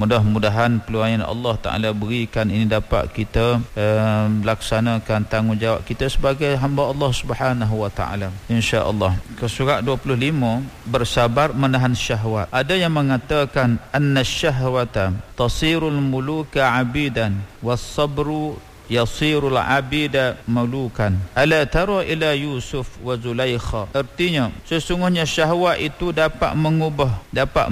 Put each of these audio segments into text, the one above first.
Mudah-mudahan peluang yang Allah Ta'ala berikan ini dapat kita laksanakan tanggungjawab kita sebagai hamba Allah Subhanahu Wa Ta'ala, insya-Allah. Ke surat 25, bersabar menahan syahwat. Ada yang mengatakan anna syahwata tasirul muluka abidan was sabru yasirul abida malukan. Ala tara ila Yusuf wa Zulaikha. Artinya sesungguhnya syahwat itu dapat mengubah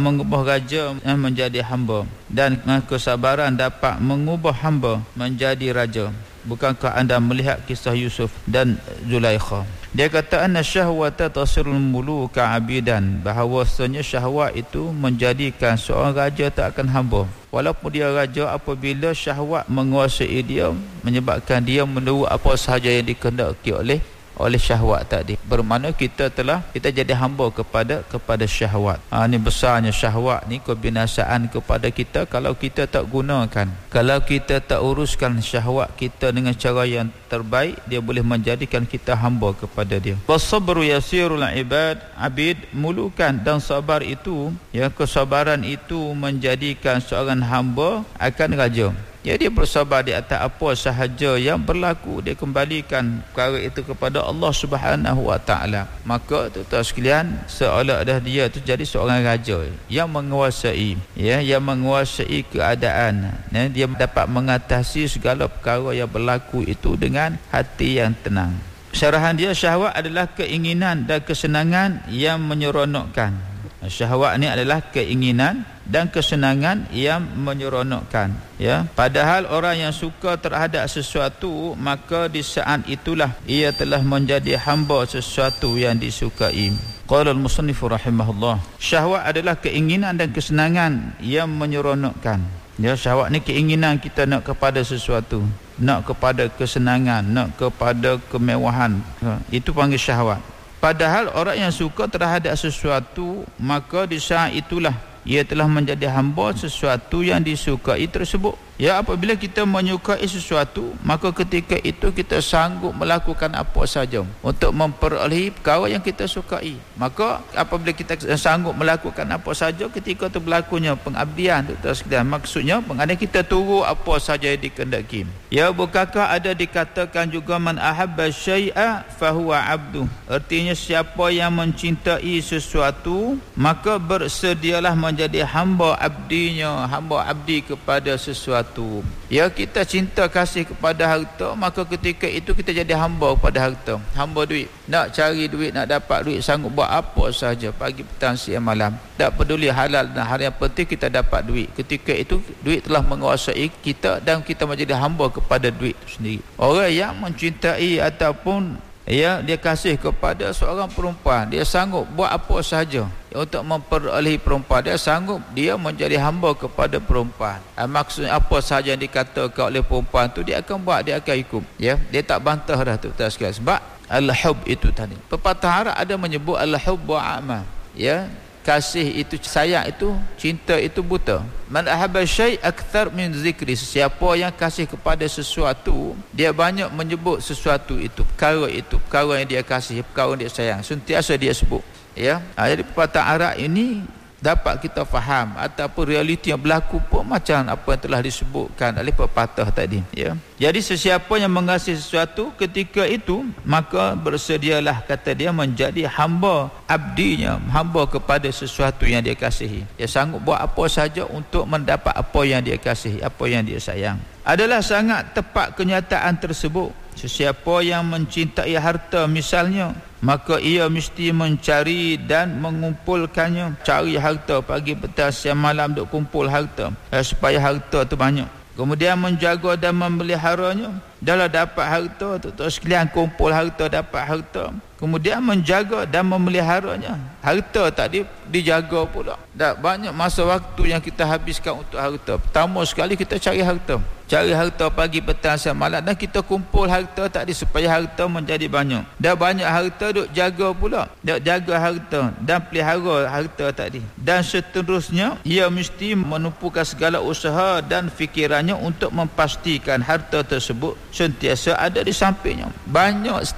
raja menjadi hamba, dan kesabaran dapat mengubah hamba menjadi raja. Bukankah anda melihat kisah Yusuf dan Zulaikha? Dia kata anna syahwata tasirul muluka abidan, bahawasanya syahwat itu menjadikan seorang raja tak akan hamba. Walaupun dia raja, apabila syahwat menguasai dia, menyebabkan dia menurut apa sahaja yang dikehendaki oleh syahwat tadi, bermakna kita jadi hamba kepada syahwat. Ini besarnya syahwat ni, kebinasaan kepada kita kalau kita tak gunakan, kalau kita tak uruskan syahwat kita dengan cara yang terbaik, dia boleh menjadikan kita hamba kepada dia. Wasabru yasirul abid mulukan, dan sabar itu, kesabaran itu menjadikan seorang hamba akan raja. Dia bersabar di atas apa sahaja yang berlaku, dia kembalikan perkara itu kepada Allah Subhanahu Wa Ta'ala. Maka tuan-tuan sekalian, seolah dah dia tu jadi seorang raja yang menguasai, yang menguasai keadaan. Dia dapat mengatasi segala perkara yang berlaku itu dengan hati yang tenang. Syarahan dia, syahwat adalah keinginan dan kesenangan yang menyeronokkan. Syahwat ni adalah keinginan dan kesenangan yang menyeronokkan. Padahal orang yang suka terhadap sesuatu, maka di saat itulah ia telah menjadi hamba sesuatu yang disukai. Qala al-musannif rahimahullah, syahwat adalah keinginan dan kesenangan yang menyeronokkan. Syahwat ni keinginan kita nak kepada sesuatu, nak kepada kesenangan, nak kepada kemewahan, itu panggil syahwat. Padahal orang yang suka terhadap sesuatu, maka di saat itulah ia telah menjadi hamba sesuatu yang disukai tersebut. Apabila kita menyukai sesuatu, maka ketika itu kita sanggup melakukan apa saja untuk memperolehi perkara yang kita sukai. Maka apabila kita sanggup melakukan apa saja, ketika itu berlakunya pengabdian, maksudnya mengenai kita turu apa saja yang dikehendaki. Bukankah ada dikatakan juga man ahabba syai'a fahuwa abdu. Artinya siapa yang mencintai sesuatu, maka bersedialah menjadi hamba abdinya, hamba abdi kepada sesuatu. Kita cinta kasih kepada harta, maka ketika itu kita jadi hamba kepada harta, hamba duit. Nak cari duit, nak dapat duit, sanggup buat apa saja, pagi, petang, siang, malam, tak peduli halal dan haram, yang penting kita dapat duit. Ketika itu duit telah menguasai kita dan kita menjadi hamba kepada duit itu sendiri. Orang yang mencintai ataupun dia kasih kepada seorang perempuan, dia sanggup buat apa sahaja untuk memperolehi perempuan, dia sanggup dia menjadi hamba kepada perempuan. Maksudnya apa sahaja yang dikatakan oleh perempuan tu dia akan buat, dia akan ikut. Dia tak bantah dah tu sekali. Sebab al-hub itu tadi, pepatah Arab ada menyebut al-hubbu a'ma. Kasih itu, sayang itu, cinta itu buta. Man ahabba syai' akthar min zikri. Siapa yang kasih kepada sesuatu, dia banyak menyebut sesuatu itu, perkara yang dia kasih, perkara yang dia sayang, sentiasa dia sebut. Jadi pepatah Arab ini dapat kita faham ataupun realiti yang berlaku pun macam apa yang telah disebutkan oleh pepatah tadi. Jadi sesiapa yang mengasihi sesuatu, ketika itu maka bersedialah, kata dia, menjadi hamba abdinya, hamba kepada sesuatu yang dia kasihi. Dia sanggup buat apa saja untuk mendapat apa yang dia kasihi, apa yang dia sayang. Adalah sangat tepat kenyataan tersebut. Sesiapa yang mencintai harta misalnya, maka ia mesti mencari dan mengumpulkannya. Cari harta pagi, petang, siang, malam, duk kumpul harta supaya harta tu banyak. Kemudian menjaga dan memeliharanya. Dalam dapat harta tu, sekalian kumpul harta, dapat harta, kemudian menjaga dan memeliharanya. Harta tak dijaga pula. Dah banyak masa waktu yang kita habiskan untuk harta. Pertama sekali kita cari harta. Cari harta pagi, petang, siang, malam, dan kita kumpul harta tadi supaya harta menjadi banyak. Dah banyak harta, duk jaga pula. Duk jaga harta dan pelihara harta tadi. Dan seterusnya, ia mesti menumpukan segala usaha dan fikirannya untuk memastikan harta tersebut sentiasa ada di sampingnya. Banyak step,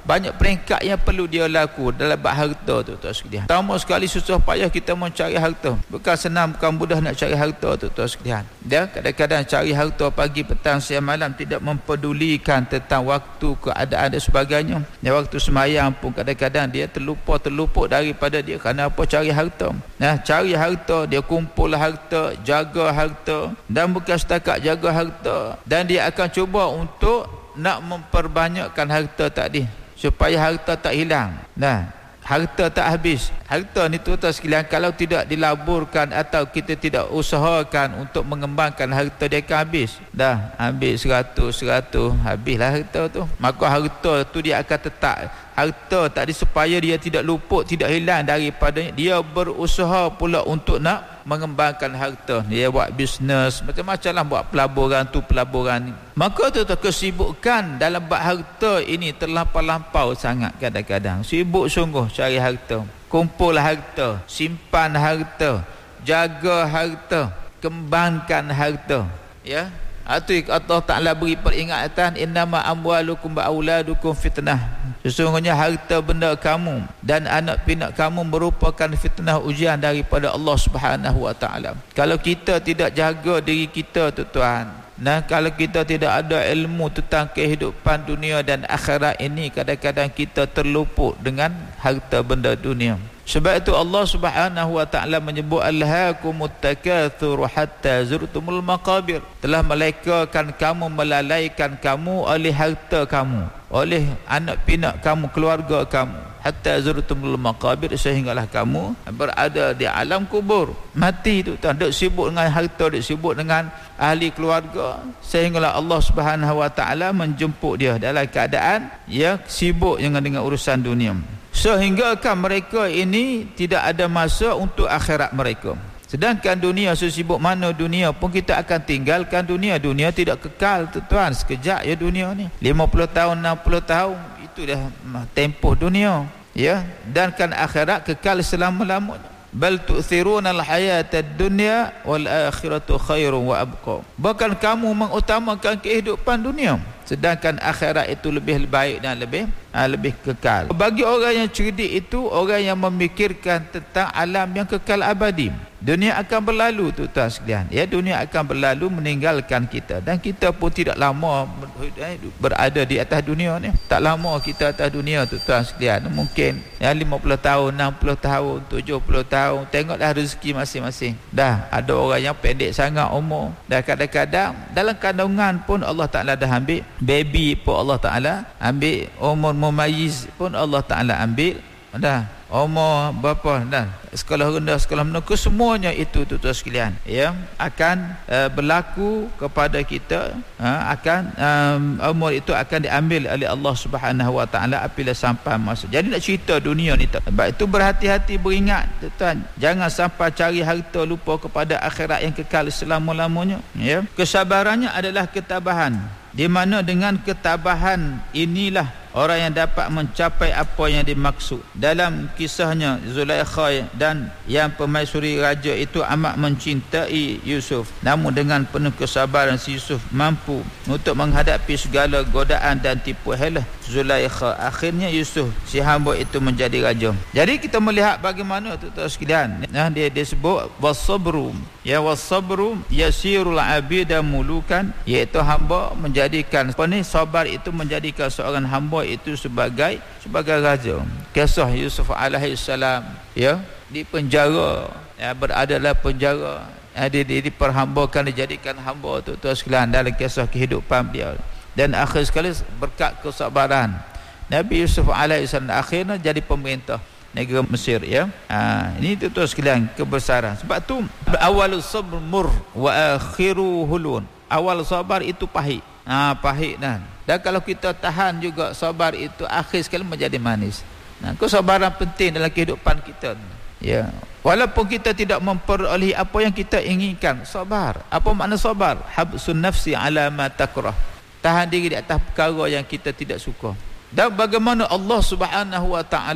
banyak peringkat yang perlu dia laku dalam bab harta tu tuan sekalian. Pertama sekali, susah payah kita mencari harta. Bukan senang, bukan mudah nak cari harta tu tuan sekalian. Dia kadang-kadang cari harta pagi, petang, siang, malam, tidak mempedulikan tentang waktu, keadaan dan sebagainya. Dan waktu semayang pun kadang-kadang dia terluput daripada dia. Kerana apa? Cari harta. Nah, cari harta, dia kumpul harta, jaga harta, dan bukan setakat jaga harta, dan dia akan cuba untuk nak memperbanyakkan harta tadi supaya harta tak hilang. Nah, harta tak habis. Harta ni tuan-tuan sekalian, kalau tidak dilaburkan atau kita tidak usahakan untuk mengembangkan harta, dia akan habis. Dah ambil 100 habislah harta tu. Maka harta tu dia akan tetap. Harta tadi supaya dia tidak luput, tidak hilang daripadanya, dia berusaha pula untuk nak mengembangkan harta. Dia buat bisnes, macam-macam lah, buat pelaburan tu, pelaburan ni. Maka tu kesibukan dalam bab harta ini terlampau-lampau sangat kadang-kadang. Sibuk sungguh cari harta, kumpul harta, simpan harta, jaga harta, kembangkan harta. Ya, itu Allah Ta'ala beri peringatan, innama amwalukum wa auladukum fitnah. Sesungguhnya harta benda kamu dan anak pinak kamu merupakan fitnah, ujian daripada Allah Subhanahu wa Ta'ala. Kalau kita tidak jaga diri kita tuan, nah, kalau kita tidak ada ilmu tentang kehidupan dunia dan akhirat ini, kadang-kadang kita terluput dengan harta benda dunia. Sebab itu Allah Subhanahu wa Ta'ala menyebut alhaakumut takatsur hatta zurtumul maqabir. Telah melekakan kamu, melalaikan kamu oleh harta kamu, oleh anak pinak kamu, keluarga kamu, hatta zurtumul maqabir, sehinggalah kamu berada di alam kubur. Mati tu tuan, duk sibuk dengan harta, duk sibuk dengan ahli keluarga, sehinggalah Allah Subhanahu wa Ta'ala menjemput dia dalam keadaan ya sibuk dengan urusan dunia. Sehingga kan mereka ini tidak ada masa untuk akhirat mereka. Sedangkan dunia, sesibuk mana dunia pun kita akan tinggalkan dunia. Dunia tidak kekal tuan, sekejap ya dunia ni. 50 tahun, 60 tahun, itu dah tempoh dunia. Ya, dan kan akhirat kekal selama-lamanya. Bal tu'thiruna al-hayatad dunya wal akhiratu khairun wa abqa. Bahkan kamu mengutamakan kehidupan dunia, sedangkan akhirat itu lebih baik dan lebih kekal. Bagi orang yang cerdik itu, orang yang memikirkan tentang alam yang kekal abadi. Dunia akan berlalu tuan sekalian. Ya, dunia akan berlalu meninggalkan kita, dan kita pun tidak lama berada di atas dunia ni. Tak lama kita atas dunia tuan sekalian. Mungkin ya 50 tahun, 60 tahun, 70 tahun. Tengoklah rezeki masing-masing. Dah ada orang yang pendek sangat umur. Dah kadang-kadang dalam kandungan pun Allah Ta'ala dah ambil. Baby pun Allah Ta'ala ambil. Umur mumayyiz pun Allah Ta'ala ambil. Dah umur berapa, dah sekolah rendah, sekolah menengah, semuanya itu tuan sekalian ya akan berlaku kepada kita. Akan umur itu akan diambil oleh Allah Subhanahu wa Ta'ala apabila sampai masa. Jadi nak cerita dunia ni tak. Sebab itu berhati-hati, beringat tuan, jangan sampai cari harta lupa kepada akhirat yang kekal selama-lamanya. Ya, kesabarannya adalah ketabahan, di mana dengan ketabahan inilah orang yang dapat mencapai apa yang dimaksud. Dalam kisahnya Zulaikha dan yang permaisuri raja itu amat mencintai Yusuf, namun dengan penuh kesabaran si Yusuf mampu untuk menghadapi segala godaan dan tipu helah Zulaikha. Akhirnya Yusuf si hamba itu menjadi raja. Jadi kita melihat bagaimana tuan-tuan sekalian, dia disebut wasabru. Ya, wasabru yasirul abida mulukan, iaitu hamba menjadikan sabar itu menjadikan seorang hamba itu sebagai raja. Kisah Yusuf alaihi salam ya di penjara, ya, berada dalam penjara, dia diperhambakan, dijadikan hamba tuan sekalian dalam kisah kehidupan dia. Dan akhir sekali berkat kesabaran Nabi Yusuf alaihi salam akhirnya jadi pemerintah negara Mesir ya. Ini tuan sekalian kebesaran. Sebab tu awalus sabr mur wa akhiru hulun. Awal sabar itu pahit. Pahit dan kalau kita tahan juga sabar itu, akhir sekali menjadi manis. Kesabaran penting dalam kehidupan kita. Ya, walaupun kita tidak memperolehi apa yang kita inginkan, sabar. Apa makna sabar? Habsun nafsi ala ma takrah. Tahan diri di atas perkara yang kita tidak suka. Dan bagaimana Allah Subhanahu wa Ta'ala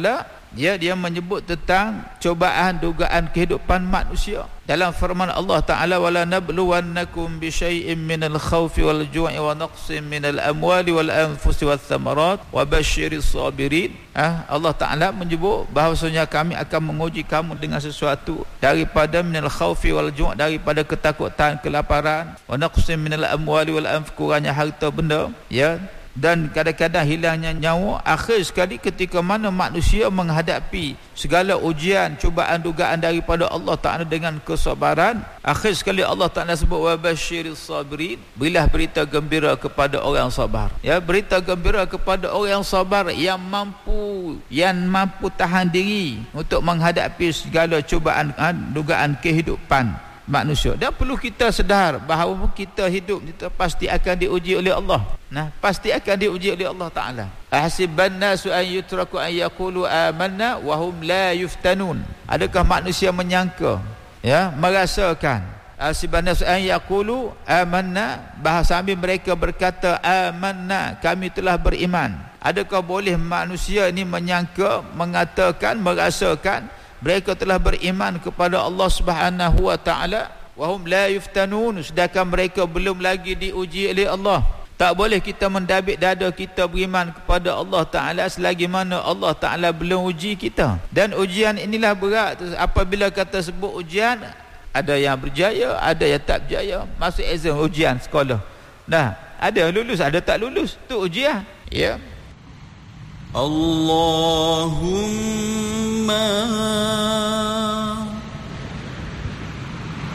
Ya, dia menyebut tentang cubaan dugaan kehidupan manusia. Dalam firman Allah Ta'ala, wala nabluwannakum bisyai'in minal khawfi wal ju'i wa naqsin minal amwali wal anfusi wath thamarat wa basyiris sabirin. Allah Ta'ala menyebut bahawasanya kami akan menguji kamu dengan sesuatu daripada minal khawfi wal ju', daripada ketakutan, kelaparan, wa naqsin minal amwali wal anfusi, kurangnya harta benda, ya, dan kadang-kadang hilangnya nyawa. Akhir sekali ketika mana manusia menghadapi segala ujian, cubaan, dugaan daripada Allah Ta'ala dengan kesabaran, akhir sekali Allah Ta'ala sebut wa basyiris sabirin, berilah berita gembira kepada orang sabar. Ya, berita gembira kepada orang yang sabar, yang mampu tahan diri untuk menghadapi segala cubaan, dugaan kehidupan manusia. Dan perlu kita sedar bahawa kita hidup kita pasti akan diuji oleh Allah. Pasti akan diuji oleh Allah Ta'ala. Ahsiban nasu an yutraku an yaqulu amanna wa hum la yuftanun. Adakah manusia menyangka, ya, merasakan ahsiban nasu an yaqulu amanna, bahasa sambil mereka berkata amanna, kami telah beriman. Adakah boleh manusia ini menyangka, mengatakan, merasakan mereka telah beriman kepada Allah Subhanahu wa Ta'ala, wa hum la yuftanun, sedangkan mereka belum lagi diuji oleh Allah. Tak boleh kita mendabik dada kita beriman kepada Allah Ta'ala selagi mana Allah Ta'ala belum uji kita. Dan ujian inilah berat. Apabila kata sebut ujian, ada yang berjaya, ada yang tak berjaya. Masuk exam, ujian sekolah. Ada lulus, ada tak lulus. Itu ujian. Ya. Allahumma